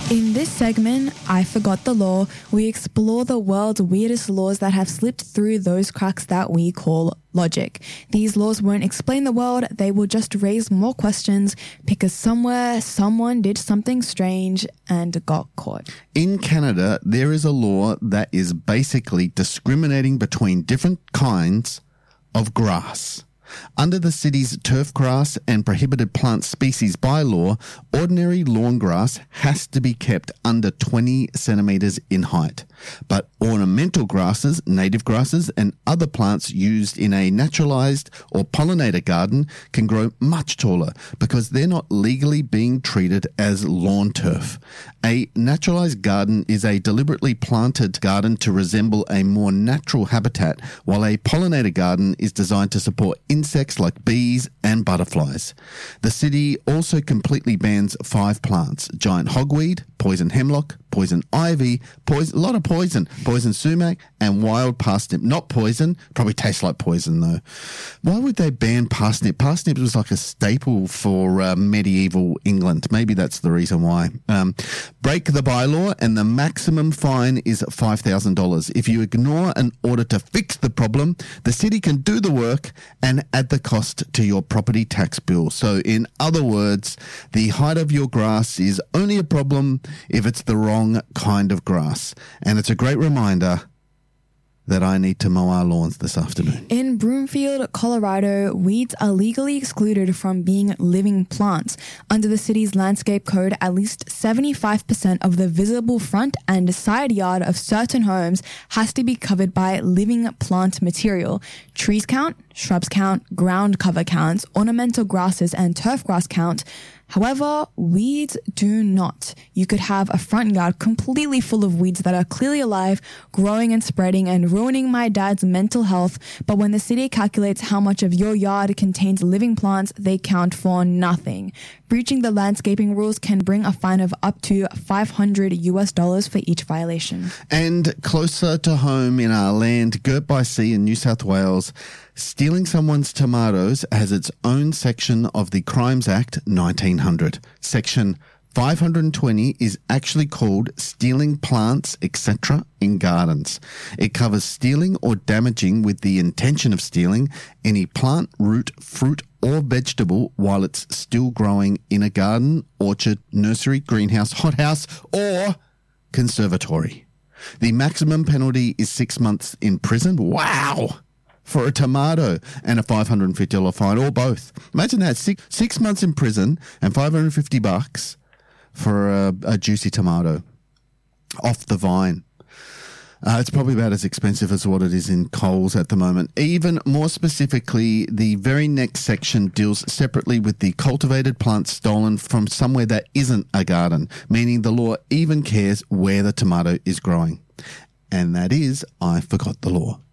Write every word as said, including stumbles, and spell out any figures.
In this segment, I Forgot the Law, we explore the world's weirdest laws that have slipped through those cracks that we call logic. These laws won't explain the world, they will just raise more questions because somewhere someone did something strange and got caught. In Canada, there is a law that is basically discriminating between different kinds of grass. Under the city's turf grass and prohibited plant species bylaw, ordinary lawn grass has to be kept under twenty centimetres in height. But ornamental grasses, native grasses, and other plants used in a naturalised or pollinator garden can grow much taller because they're not legally being treated as lawn turf. A naturalised garden is a deliberately planted garden to resemble a more natural habitat, while a pollinator garden is designed to support insects like bees and butterflies. The city also completely bans five plants: giant hogweed, poison hemlock, poison ivy, poison, a lot of poison, poison sumac, and wild parsnip. Not poison, probably tastes like poison though. Why would they ban parsnip? Parsnip was like a staple for uh, medieval England. Maybe that's the reason why. Um, break the bylaw and the maximum fine is five thousand dollars. If you ignore an order to fix the problem, the city can do the work and add the cost to your property tax bill. So in other words, the height of your grass is only a problem if it's the wrong kind of grass. And it's a great reminder that I need to mow our lawns this afternoon. In Broomfield, Colorado, weeds are legally excluded from being living plants. Under the city's landscape code, at least seventy-five percent of the visible front and side yard of certain homes has to be covered by living plant material. Trees count, shrubs count, ground cover counts, ornamental grasses and turf grass count. However, weeds do not. You could have a front yard completely full of weeds that are clearly alive, growing and spreading and ruining my dad's mental health, but when the city calculates how much of your yard contains living plants, they count for nothing. Breaching the landscaping rules can bring a fine of up to five hundred U S dollars for each violation. And closer to home in our land, girt by sea in New South Wales, stealing someone's tomatoes has its own section of the Crimes Act nineteen hundred. Section five hundred twenty is actually called stealing plants, et cetera in gardens. It covers stealing or damaging with the intention of stealing any plant, root, fruit, or vegetable while it's still growing in a garden, orchard, nursery, greenhouse, hothouse, or conservatory. The maximum penalty is six months in prison. Wow! For a tomato and a five hundred fifty dollars fine, or both. Imagine that, six, six months in prison and five hundred fifty bucks for a, a juicy tomato off the vine. Uh, it's probably about as expensive as what it is in Coles at the moment. Even more specifically, the very next section deals separately with the cultivated plants stolen from somewhere that isn't a garden, meaning the law even cares where the tomato is growing. And that is, I Forgot the Law.